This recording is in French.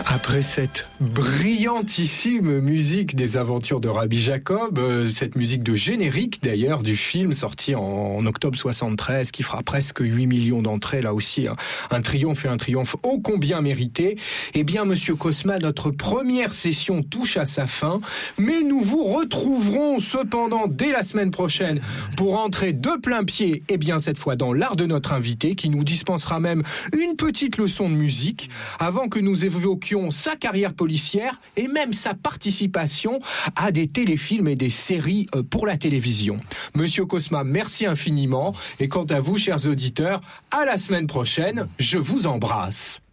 Après cette brillantissime musique des aventures de Rabbi Jacob, cette musique de générique d'ailleurs du film sorti en octobre 73 qui fera presque 8 millions d'entrées, là aussi un triomphe et un triomphe ô combien mérité. Eh bien Monsieur Cosma, notre première session touche à sa fin, mais nous vous retrouverons cependant dès la semaine prochaine pour entrer de plein pied, eh bien cette fois dans l'art de notre invité qui nous dispensera même une petite leçon de musique avant que nous évoquions sa carrière policière et même sa participation à des téléfilms et des séries pour la télévision. Monsieur Cosma, merci infiniment. Et quant à vous, chers auditeurs, à la semaine prochaine. Je vous embrasse.